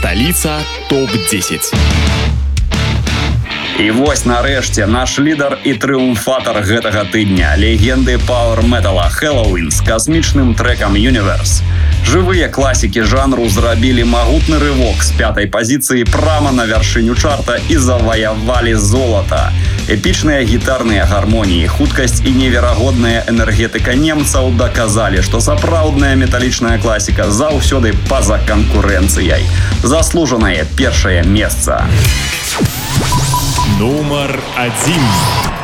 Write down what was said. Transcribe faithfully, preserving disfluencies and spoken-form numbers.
Сталіца топ десять. І вось нарэшце наш лідар і трыумфатар гэтага тыдня, легенды пауэр-метала Helloween з касмічным трэкам Universe. Жывыя класікі жанру зрабілі магутны рывок з пятай пазіцыі прама на вяршыню чарта і заваявалі золата. Эпічныя гітарныя гармоніі, хуткасць і неверагодная энергетыка немцаў даказалі, што сапраўдная металічная класіка заўсёды па-за канкурэнцыяй. Заслужанае першае месца. Нумар один.